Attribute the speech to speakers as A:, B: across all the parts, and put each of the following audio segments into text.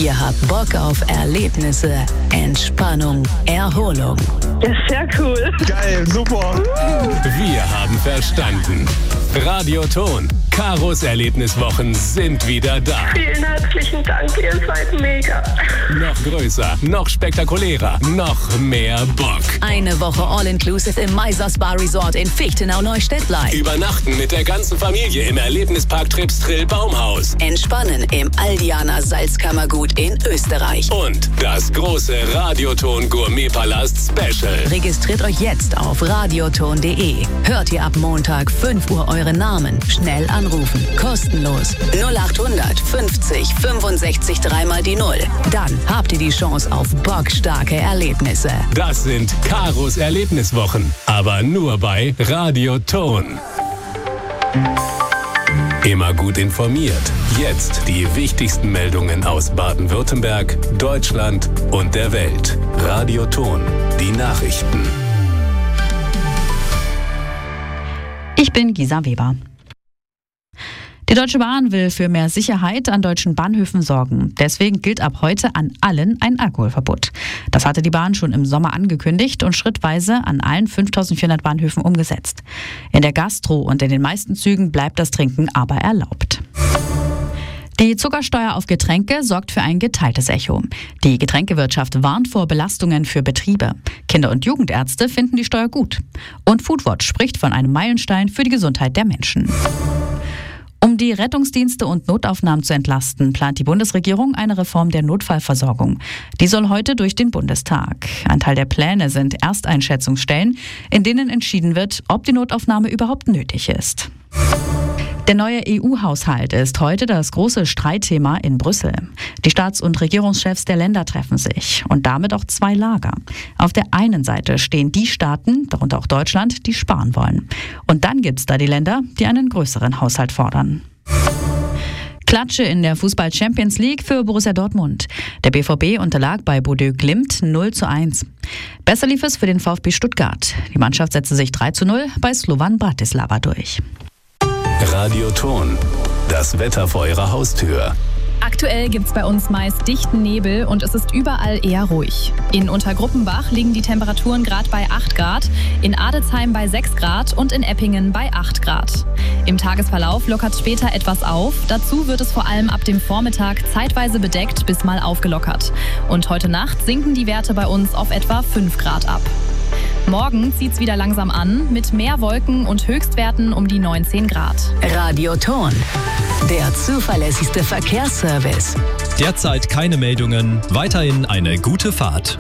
A: Ihr habt Bock auf Erlebnisse, Entspannung, Erholung.
B: Das ist sehr cool.
C: Geil, super.
D: Wir haben verstanden. Radioton. Karos Erlebniswochen sind wieder da.
B: Vielen herzlichen Dank, ihr seid mega.
D: Noch größer, noch spektakulärer, noch mehr Bock.
A: Eine Woche All-Inclusive im Meisers Bar Resort in Fichtenau-Neustädtlein.
D: Übernachten mit der ganzen Familie im Erlebnispark Tripstrill Baumhaus.
A: Entspannen im Aldianer Salzkammergut in Österreich.
D: Und das große Radioton Gourmetpalast Special.
A: Registriert euch jetzt auf radioton.de. Hört ihr ab Montag 5 Uhr euren Namen. Schnell anrufen. Kostenlos. 0800 50 65 3 die 0. Dann habt ihr die Chance auf bockstarke Erlebnisse.
D: Das sind Karos Erlebniswochen. Aber nur bei Radioton. Immer gut informiert. Jetzt die wichtigsten Meldungen aus Baden-Württemberg, Deutschland und der Welt. Radioton. Die Nachrichten.
E: Ich bin Gisa Weber. Die Deutsche Bahn will für mehr Sicherheit an deutschen Bahnhöfen sorgen. Deswegen gilt ab heute an allen ein Alkoholverbot. Das hatte die Bahn schon im Sommer angekündigt und schrittweise an allen 5400 Bahnhöfen umgesetzt. In der Gastro und in den meisten Zügen bleibt das Trinken aber erlaubt. Die Zuckersteuer auf Getränke sorgt für ein geteiltes Echo. Die Getränkewirtschaft warnt vor Belastungen für Betriebe. Kinder- und Jugendärzte finden die Steuer gut. Und Foodwatch spricht von einem Meilenstein für die Gesundheit der Menschen. Um die Rettungsdienste und Notaufnahmen zu entlasten, plant die Bundesregierung eine Reform der Notfallversorgung. Die soll heute durch den Bundestag. Ein Teil der Pläne sind Ersteinschätzungsstellen, in denen entschieden wird, ob die Notaufnahme überhaupt nötig ist. Der neue EU-Haushalt ist heute das große Streitthema in Brüssel. Die Staats- und Regierungschefs der Länder treffen sich und damit auch zwei Lager. Auf der einen Seite stehen die Staaten, darunter auch Deutschland, die sparen wollen. Und dann gibt es da die Länder, die einen größeren Haushalt fordern. Klatsche in der Fußball-Champions League für Borussia Dortmund. Der BVB unterlag bei Bodø Glimt 0:1. Besser lief es für den VfB Stuttgart. Die Mannschaft setzte sich 3:0 bei Slovan Bratislava durch.
D: Radioton. Das Wetter vor Ihrer Haustür.
F: Aktuell gibt es bei uns meist dichten Nebel und es ist überall eher ruhig. In Untergruppenbach liegen die Temperaturen gerade bei 8 Grad, in Adelsheim bei 6 Grad und in Eppingen bei 8 Grad. Im Tagesverlauf lockert später etwas auf. Dazu wird es vor allem ab dem Vormittag zeitweise bedeckt bis mal aufgelockert. Und heute Nacht sinken die Werte bei uns auf etwa 5 Grad ab. Morgen zieht's wieder langsam an, mit mehr Wolken und Höchstwerten um die 19 Grad.
A: Radioton. Der zuverlässigste Verkehrsservice.
G: Derzeit keine Meldungen. Weiterhin eine gute Fahrt.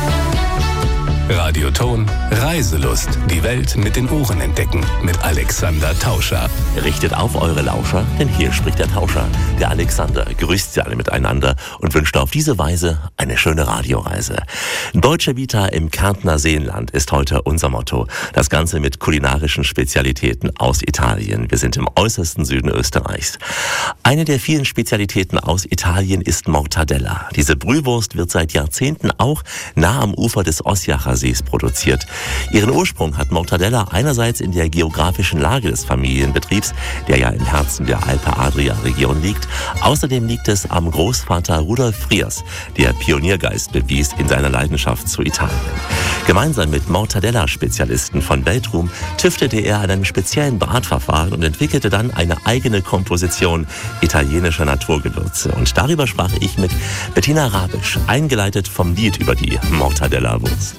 D: Radioton. Reiselust. Die Welt mit den Ohren entdecken. Mit Alexander Tauscher.
H: Richtet auf eure Lauscher, denn hier spricht der Tauscher, der Alexander. Grüßt sie alle miteinander und wünscht auf diese Weise eine schöne Radioreise. Deutsche Vita im Kärntner Seenland ist heute unser Motto. Das Ganze mit kulinarischen Spezialitäten aus Italien. Wir sind im äußersten Süden Österreichs. Eine der vielen Spezialitäten aus Italien ist Mortadella. Diese Brühwurst wird seit Jahrzehnten auch nah am Ufer des Ossiacher Sees produziert. Ihren Ursprung hat Mortadella einerseits in der geografischen Lage des Familienbetriebs, der ja im Herzen der Alpe-Adria-Region liegt. Außerdem liegt es am Großvater Rudolf Friers, der Pioniergeist bewies in seiner Leidenschaft zu Italien. Gemeinsam mit Mortadella-Spezialisten von Weltruhm tüftete er an einem speziellen Bratverfahren und entwickelte dann eine eigene Komposition italienischer Naturgewürze. Und darüber sprach ich mit Bettina Rabisch, eingeleitet vom Lied über die Mortadella-Wurst.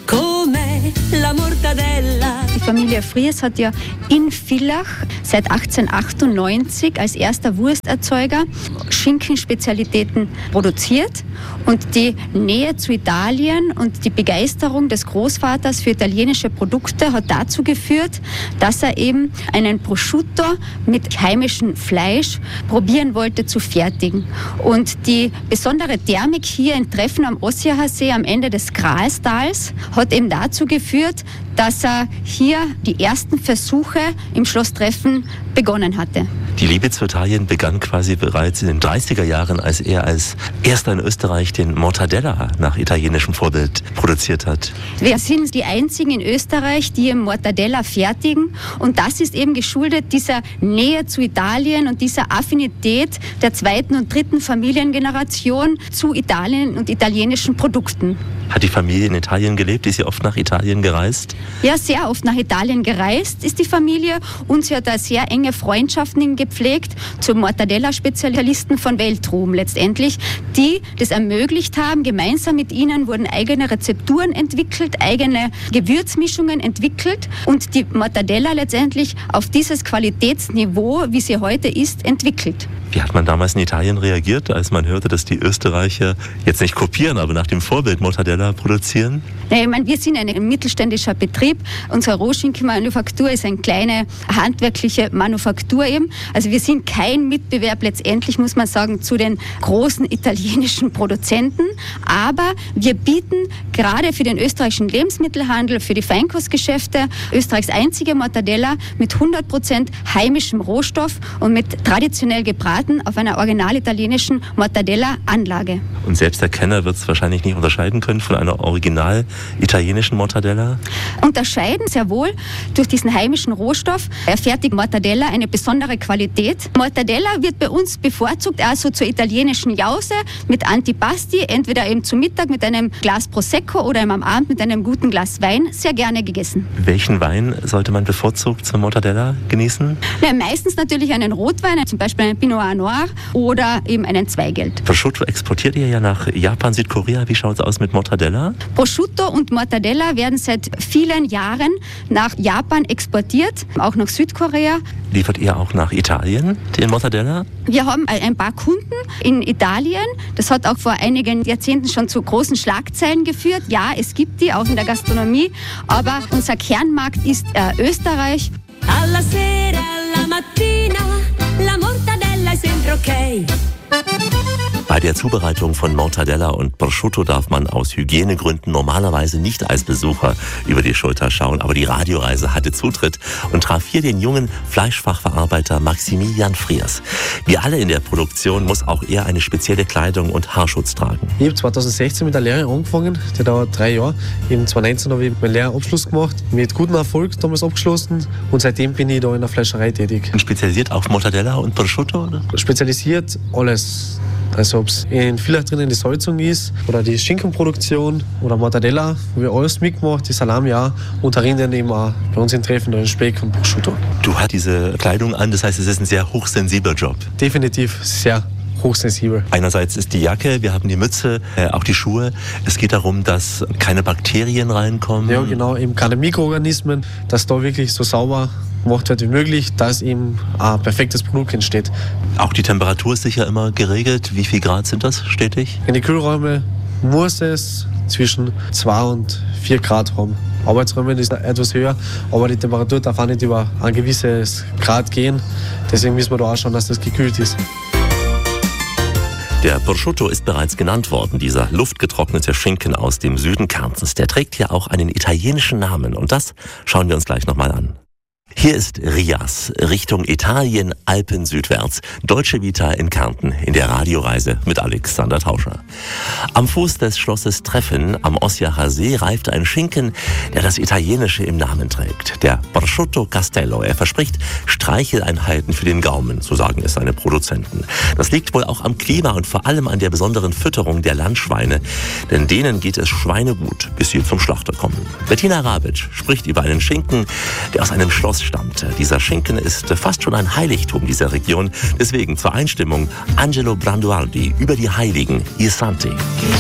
I: Die Familie Friers hat ja in Villach seit 1898 als erster Wursterzeuger Schinkenspezialitäten produziert. Und die Nähe zu Italien und die Begeisterung des Großvaters für italienische Produkte hat dazu geführt, dass er eben einen Prosciutto mit heimischem Fleisch probieren wollte zu fertigen. Und die besondere Thermik hier in Treffen am Ossiacher See am Ende des Gralstals hat eben dazu geführt, dass er hier die ersten Versuche im Schloss Treffen begonnen hatte.
H: Die Liebe zu Italien begann quasi bereits in den 30er Jahren, als er als erster in Österreich den Mortadella nach italienischem Vorbild produziert hat.
I: Wir sind die einzigen in Österreich, die im Mortadella fertigen. Und das ist eben geschuldet dieser Nähe zu Italien und dieser Affinität der zweiten und dritten Familiengeneration zu Italien und italienischen Produkten.
H: Hat die Familie in Italien gelebt? Ist sie oft nach Italien gereist?
I: Ja, sehr oft nach Italien gereist ist die Familie und sie hat da sehr enge Freundschaften gepflegt zu Mortadella-Spezialisten von Weltruhm letztendlich, die das ermöglicht haben. Gemeinsam mit ihnen wurden eigene Rezepturen entwickelt, eigene Gewürzmischungen entwickelt und die Mortadella letztendlich auf dieses Qualitätsniveau, wie sie heute ist, entwickelt.
H: Wie hat man damals in Italien reagiert, als man hörte, dass die Österreicher jetzt nicht kopieren, aber nach dem Vorbild Mortadella produzieren?
I: Ja, ich meine, wir sind ein mittelständischer Betrieb. Unsere Rohschinkenmanufaktur ist eine kleine handwerkliche Manufaktur eben. Also wir sind kein Mitbewerb letztendlich, muss man sagen, zu den großen italienischen Produzenten. Aber wir bieten gerade für den österreichischen Lebensmittelhandel, für die Feinkostgeschäfte, Österreichs einzige Mortadella mit 100% heimischem Rohstoff und mit traditionell gebraten auf einer original italienischen Mortadella-Anlage.
H: Und selbst der Kenner wird es wahrscheinlich nicht unterscheiden können von einer original italienischen Mortadella?
I: Unterscheiden sehr wohl durch diesen heimischen Rohstoff. Erfertigt Mortadella eine besondere Qualität. Mortadella wird bei uns bevorzugt also zur italienischen Jause mit Antipasti, entweder eben zum Mittag mit einem Glas Prosecco oder am Abend mit einem guten Glas Wein, sehr gerne gegessen.
H: Welchen Wein sollte man bevorzugt zum Mortadella genießen?
I: Ja, meistens natürlich einen Rotwein, zum Beispiel einen Pinot Noir oder eben einen Zweigelt.
H: Prosciutto exportiert ihr ja nach Japan, Südkorea. Wie schaut es aus mit Mortadella?
I: Prosciutto und Mortadella werden seit vielen Jahren nach Japan exportiert, auch nach Südkorea.
H: Liefert ihr auch nach Italien den Mortadella?
I: Wir haben ein paar Kunden in Italien. Das hat auch vor einigen Jahrzehnten schon zu großen Schlagzeilen geführt. Ja, es gibt die, auch in der Gastronomie. Aber unser Kernmarkt ist Österreich.
C: Alla sera, alla mattina, la mortadella è sempre ok.
H: Bei der Zubereitung von Mortadella und Prosciutto darf man aus Hygienegründen normalerweise nicht als Besucher über die Schulter schauen, aber die Radioreise hatte Zutritt und traf hier den jungen Fleischfachverarbeiter Maximilian Friers. Wie alle in der Produktion muss auch er eine spezielle Kleidung und Haarschutz tragen.
J: Ich habe 2016 mit der Lehre angefangen, die dauert 3 Jahre. Eben 2019 habe ich meinen Lehrabschluss gemacht, mit gutem Erfolg damals abgeschlossen und seitdem bin ich da in der Fleischerei tätig.
H: Und spezialisiert auf Mortadella und Prosciutto, oder?
J: Spezialisiert alles. Also ob es in Villach drinnen die Salzung ist oder die Schinkenproduktion oder Mortadella, wo wir alles mitgemacht, die Salami auch und Rinden eben auch bei uns in Treffen, da Speck und Prosciutto.
H: Du hast diese Kleidung an, das heißt, es ist ein sehr hochsensibler Job.
J: Definitiv sehr hochsensibel.
H: Einerseits ist die Jacke, wir haben die Mütze, auch die Schuhe. Es geht darum, dass keine Bakterien reinkommen.
J: Ja, genau, eben keine Mikroorganismen, dass da wirklich so sauber gemacht wird wie möglich, dass eben ein perfektes Produkt entsteht.
H: Auch die Temperatur ist sicher immer geregelt. Wie viel Grad sind das stetig?
J: In den Kühlräumen muss es zwischen 2 und 4 Grad haben. Arbeitsräumen ist etwas höher, aber die Temperatur darf auch nicht über ein gewisses Grad gehen. Deswegen müssen wir da auch schauen, dass das gekühlt ist.
H: Der Prosciutto ist bereits genannt worden, dieser luftgetrocknete Schinken aus dem Süden Kärntens. Der trägt ja auch einen italienischen Namen und das schauen wir uns gleich nochmal an. Hier ist Rias, Richtung Italien, Alpen südwärts. Deutsche Vita in Kärnten in der Radioreise mit Alexander Tauscher. Am Fuß des Schlosses Treffen am Osjacher See reift ein Schinken, der das Italienische im Namen trägt. Der Prosciutto Castello. Er verspricht Streicheleinheiten für den Gaumen, so sagen es seine Produzenten. Das liegt wohl auch am Klima und vor allem an der besonderen Fütterung der Landschweine. Denn denen geht es schweinegut, bis sie zum Schlachter kommen. Bettina Rabitsch spricht über einen Schinken, der aus einem Schloss stammt. Dieser Schinken ist fast schon ein Heiligtum dieser Region. Deswegen zur Einstimmung Angelo Branduardi über die Heiligen, I Santi.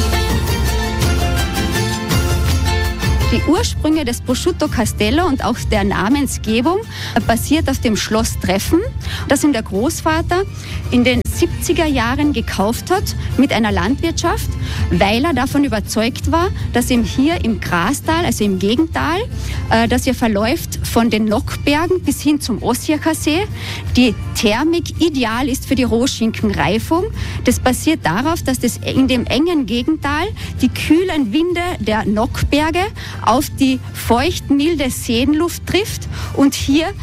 I: Die Ursprünge des Prosciutto Castello und auch der Namensgebung basiert auf dem Schloss Treffen, das ihm der Großvater in den 70er Jahren gekauft hat mit einer Landwirtschaft, weil er davon überzeugt war, dass ihm hier im Grastal, also im Gegental, das hier verläuft von den Nockbergen bis hin zum Osjacher See, die Thermik ideal ist für die Rohschinkenreifung. Das basiert darauf, dass das in dem engen Gegental die kühlen Winde der Nockberge auf die feucht-milde Seenluft trifft und hier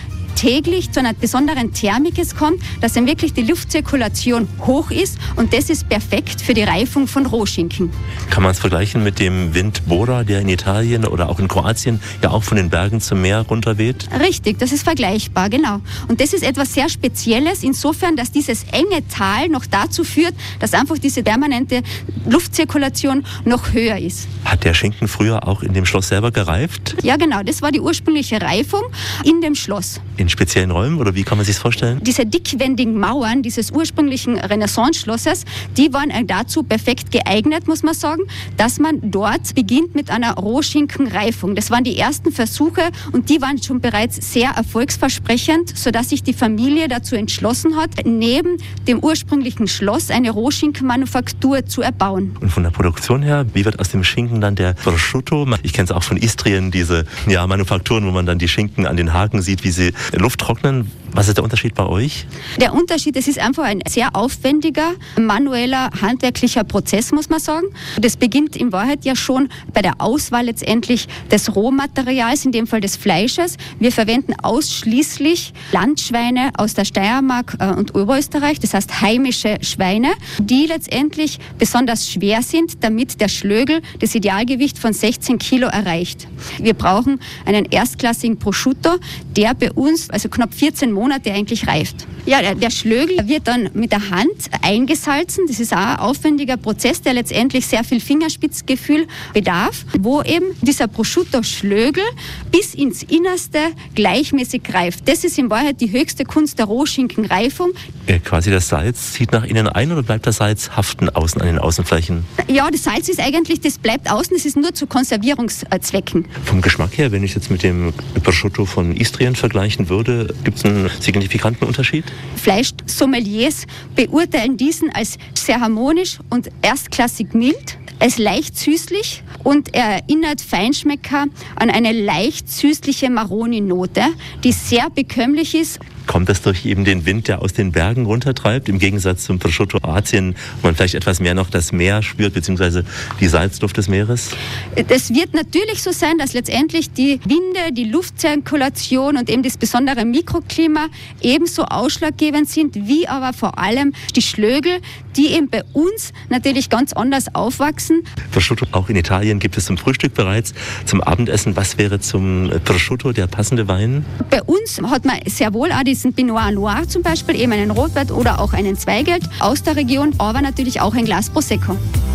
I: täglich zu einer besonderen Thermik kommt, dass dann wirklich die Luftzirkulation hoch ist und das ist perfekt für die Reifung von Rohschinken.
H: Kann man es vergleichen mit dem Wind Bora, der in Italien oder auch in Kroatien ja auch von den Bergen zum Meer runterweht?
I: Richtig, das ist vergleichbar, genau. Und das ist etwas sehr Spezielles, insofern, dass dieses enge Tal noch dazu führt, dass einfach diese permanente Luftzirkulation noch höher ist.
H: Hat der Schinken früher auch in dem Schloss selber gereift?
I: Ja, genau, das war die ursprüngliche Reifung in dem Schloss.
H: In speziellen Räumen oder wie kann man sich das vorstellen?
I: Diese dickwendigen Mauern dieses ursprünglichen Renaissance-Schlosses, die waren dazu perfekt geeignet, muss man sagen, dass man dort beginnt mit einer Rohschinkenreifung. Das waren die ersten Versuche und die waren schon bereits sehr erfolgsversprechend, sodass sich die Familie dazu entschlossen hat, neben dem ursprünglichen Schloss eine Rohschinkenmanufaktur zu erbauen.
H: Und von der Produktion her, wie wird aus dem Schinken dann der Prosciutto? Ich kenne es auch von Istrien, diese Manufakturen, wo man dann die Schinken an den Haken sieht, wie sie Luft trocknen. Was ist der Unterschied bei euch?
I: Der Unterschied, es ist einfach ein sehr aufwendiger, manueller, handwerklicher Prozess, muss man sagen. Das beginnt in Wahrheit ja schon bei der Auswahl letztendlich des Rohmaterials, in dem Fall des Fleisches. Wir verwenden ausschließlich Landschweine aus der Steiermark und Oberösterreich, das heißt heimische Schweine, die letztendlich besonders schwer sind, damit der Schlögel das Idealgewicht von 16 Kilo erreicht. Wir brauchen einen erstklassigen Prosciutto, der bei uns also knapp 14 Monate eigentlich reift. Ja, der Schlögel wird dann mit der Hand eingesalzen. Das ist auch ein aufwendiger Prozess, der letztendlich sehr viel Fingerspitzgefühl bedarf, wo eben dieser Prosciutto-Schlögel bis ins Innerste gleichmäßig reift. Das ist in Wahrheit die höchste Kunst der Rohschinkenreifung.
H: Quasi das Salz zieht nach innen ein oder bleibt das Salz haften außen an den Außenflächen?
I: Ja, das Salz ist eigentlich, das bleibt außen, das ist nur zu Konservierungszwecken.
H: Vom Geschmack her, wenn ich es jetzt mit dem Prosciutto von Istrien vergleichen würde, gibt es einen signifikanten Unterschied?
I: Fleischsommeliers beurteilen diesen als sehr harmonisch und erstklassig mild, als leicht süßlich und erinnert Feinschmecker an eine leicht süßliche Maroni-Note, die sehr bekömmlich ist.
H: Kommt das durch eben den Wind, der aus den Bergen runtertreibt, im Gegensatz zum Prosciutto Kroatien, wo man vielleicht etwas mehr noch das Meer spürt, beziehungsweise die Salzluft des Meeres?
I: Es wird natürlich so sein, dass letztendlich die Winde, die Luftzirkulation und eben das besondere Mikroklima ebenso ausschlaggebend sind, wie aber vor allem die Schlögel, die eben bei uns natürlich ganz anders aufwachsen.
H: Prosciutto auch in Italien gibt es zum Frühstück bereits, zum Abendessen. Was wäre zum Prosciutto der passende Wein?
I: Bei uns hat man sehr wohl auch diesen Pinot Noir zum Beispiel, eben einen Rotwein oder auch einen Zweigelt aus der Region, aber natürlich auch ein Glas Prosecco.